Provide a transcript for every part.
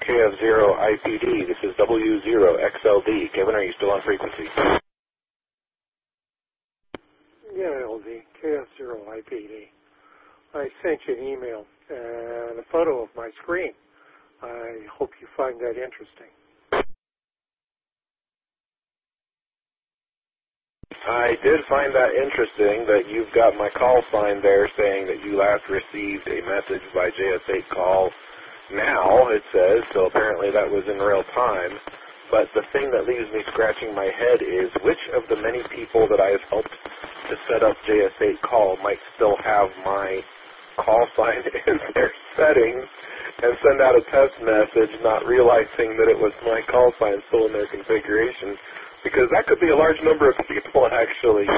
KF0IPD. This is W0XLD. Kevin, are you still on frequency? Yeah, LD, KF0IPD. I sent you an email and a photo of my screen. I hope you find that interesting. I did find that interesting that you've got my call sign there saying that you last received a message by JS8 call now, it says, so apparently that was in real time. But the thing that leaves me scratching my head is which of the many people that I have helped to set up JS8 call might still have my call sign in their settings and send out a test message not realizing that it was my call sign still in their configuration. Because that could be a large number of people, actually.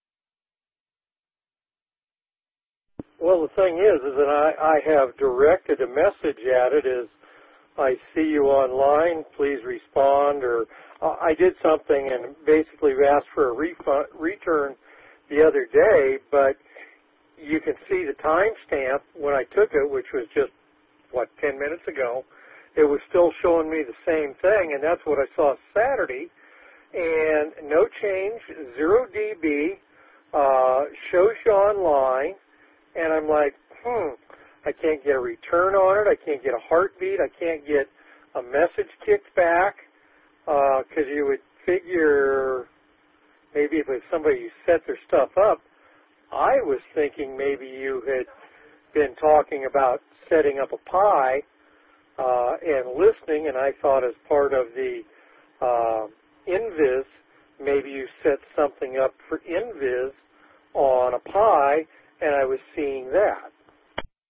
Well, the thing is that I have directed a message at it as, I see you online, please respond, or I did something and basically asked for a return the other day, but you can see the timestamp when I took it, which was just, 10 minutes ago. It was still showing me the same thing, and that's what I saw Saturday. And no change, 0 dB, shows you online, and I'm like, I can't get a return on it, I can't get a heartbeat, I can't get a message kicked back, because you would figure maybe if somebody set their stuff up, I was thinking maybe you had been talking about setting up a Pi and listening, and I thought as part of the Invis, maybe you set something up for Invis on a Pi, and I was seeing that.